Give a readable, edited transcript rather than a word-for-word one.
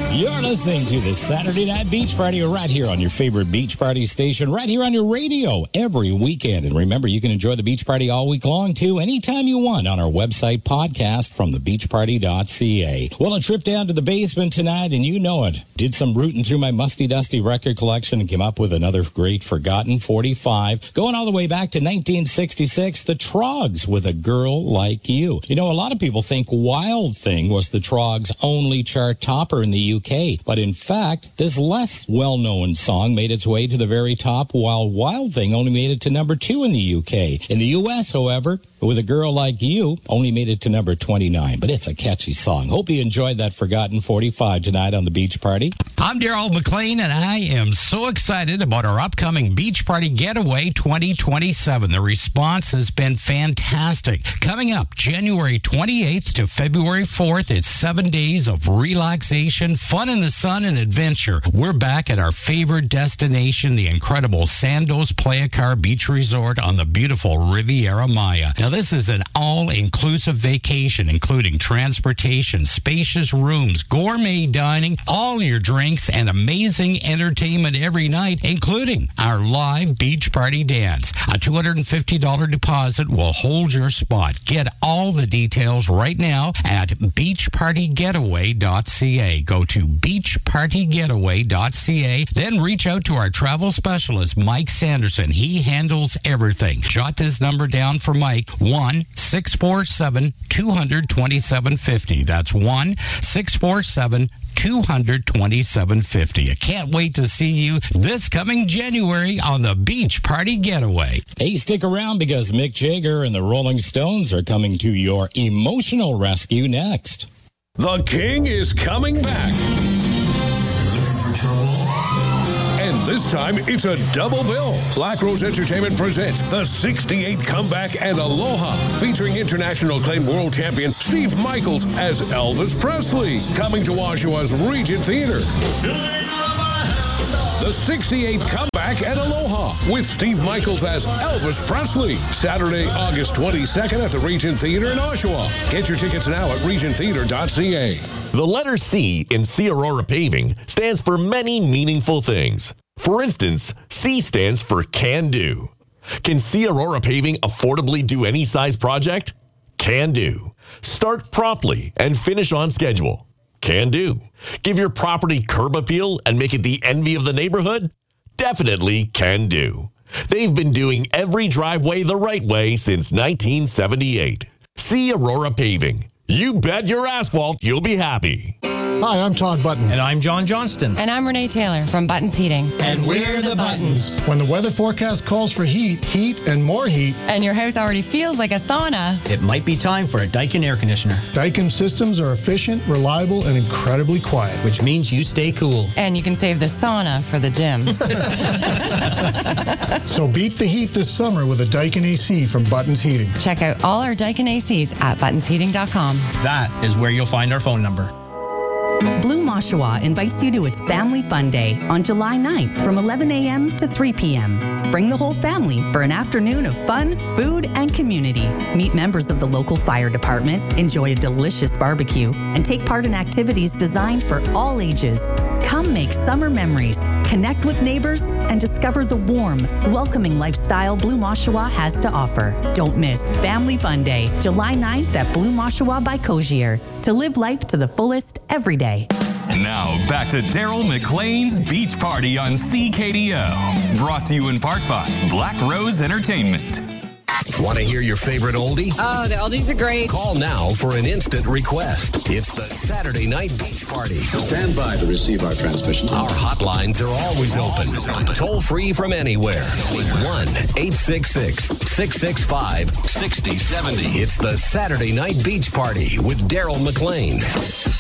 You're listening to the Saturday Night Beach Party right here on your favorite beach party station, right here on your radio every weekend. And remember, you can enjoy the beach party all week long, too, anytime you want on our website podcast from thebeachparty.ca. Well, a trip down to the basement tonight, and you know it. Did some rooting through my musty, dusty record collection and came up with another great forgotten 45. Going all the way back to 1966, the Troggs with A Girl Like You. You know, a lot of people think Wild Thing was the Troggs' only chart topper in the UK. But in fact, this less well-known song made its way to the very top, while Wild Thing only made it to number 2 in the UK. In the US, however, With A Girl Like You only made it to number 29. But it's a catchy song. Hope you enjoyed that forgotten 45 tonight on the Beach Party. I'm Daryl McLean, and I am so excited about our upcoming Beach Party Getaway 2027. The response has been fantastic. Coming up January 28th to February 4th, it's 7 days of relaxation, fun in the sun, and adventure. We're back at our favorite destination, the incredible Sandos Playa Car Beach Resort on the beautiful Riviera Maya. Now, this is an all-inclusive vacation, including transportation, spacious rooms, gourmet dining, all your drinks, and amazing entertainment every night, including our live beach party dance. A $250 deposit will hold your spot. Get all the details right now at beachpartygetaway.ca. Go to beachpartygetaway.ca, then reach out to our travel specialist, Mike Sanderson. He handles everything. Jot this number down for Mike, 1-647-200-2750. That's 1-647-200-2750. I can't wait to see you this coming January on the Beach Party Getaway. Hey, stick around because Mick Jagger and the Rolling Stones are coming to your emotional rescue next. The King is coming back. And this time, it's a double bill. Black Rose Entertainment presents the 68 Comeback and Aloha, featuring international acclaimed world champion Steve Michaels as Elvis Presley, coming to Oshawa's Regent Theater. The 68 Comeback and Aloha with Steve Michaels as Elvis Presley. Saturday, August 22nd at the Regent Theater in Oshawa. Get your tickets now at regenttheater.ca. The letter C in C Aurora Paving stands for many meaningful things. For instance, C stands for Can Do. Can C Aurora Paving affordably do any size project? Can do. Start promptly and finish on schedule. Can do. Give your property curb appeal and make it the envy of the neighborhood? Definitely can do. They've been doing every driveway the right way since 1978. See Aurora Paving. You bet your asphalt you'll be happy. Hi, I'm Todd Button. And I'm John Johnston. And I'm Renee Taylor from Buttons Heating. And we're the Buttons. When the weather forecast calls for heat, and more heat, and your house already feels like a sauna, it might be time for a Daikin air conditioner. Daikin systems are efficient, reliable, and incredibly quiet. Which means you stay cool. And you can save the sauna for the gym. So beat the heat this summer with a Daikin AC from Buttons Heating. Check out all our Daikin ACs at buttonsheating.com. That is where you'll find our phone number. Bloom Oshawa invites you to its Family Fun Day on July 9th from 11 a.m. to 3 p.m. Bring the whole family for an afternoon of fun, food, and community. Meet members of the local fire department, enjoy a delicious barbecue, and take part in activities designed for all ages. Come make summer memories, connect with neighbors, and discover the warm, welcoming lifestyle Bloom Oshawa has to offer. Don't miss Family Fun Day, July 9th at Bloom Oshawa by Cozier. To live life to the fullest every day. Now, back to Daryl McLean's Beach Party on CKDO. Brought to you in part by Black Rose Entertainment. Want to hear your favorite oldie? Oh, the oldies are great. Call now for an instant request. It's the Saturday Night Beach Party. Stand by to receive our transmission. Our hotlines are always open. Toll free from anywhere. 1-866-665-6070. It's the Saturday Night Beach Party with Daryl McLean.